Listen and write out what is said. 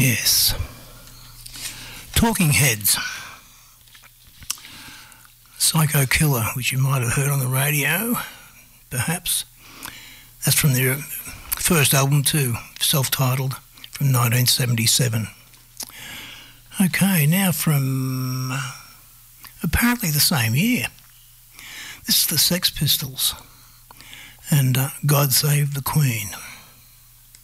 Yes. Talking Heads. Psycho Killer, which you might have heard on the radio, perhaps. That's from their first album too, self-titled, from 1977. Okay, now from apparently the same year. This is the Sex Pistols and God Save the Queen.